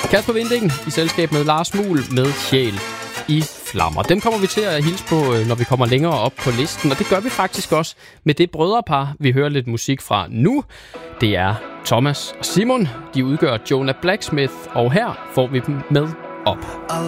Kasper Winding i selskab med Lars Muhl med Sjæl i Flammer. Dem kommer vi til at hilse på, når vi kommer længere op på listen. Og det gør vi faktisk også med det brødrepar, vi hører lidt musik fra nu. Det er Thomas og Simon. De udgør Jonah Blacksmith, og her får vi dem med op.